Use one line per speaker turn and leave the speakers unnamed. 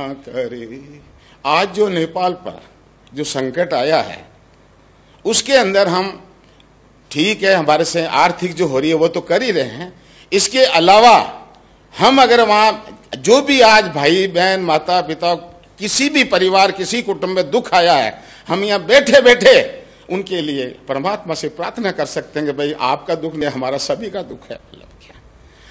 करे। आज जो नेपाल पर जो संकट आया है उसके अंदर हम ठीक है, हमारे से आर्थिक जो हो रही है वो तो कर ही रहे हैं, इसके अलावा हम अगर वहां जो भी आज भाई बहन माता पिता किसी भी परिवार किसी कुटुंब में दुख आया है, हम यहाँ बैठे बैठे उनके लिए परमात्मा से प्रार्थना कर सकते हैं कि भाई आपका दुख नहीं हमारा सभी का दुख है।